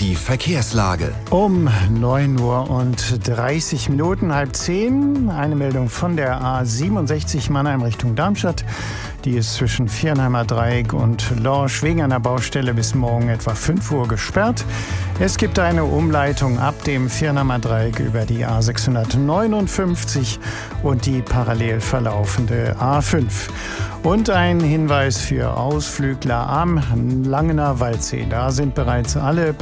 Die Verkehrslage. Um 9:30 Uhr, 9:30, eine Meldung von der A67 Mannheim Richtung Darmstadt. Die ist zwischen Viernheimer Dreieck und Lorsch wegen einer Baustelle bis morgen etwa 5 Uhr gesperrt. Es gibt eine Umleitung ab dem Viernheimer Dreieck über die A659 und die parallel verlaufende A5. Und ein Hinweis für Ausflügler am Langener Waldsee. Da sind bereits alle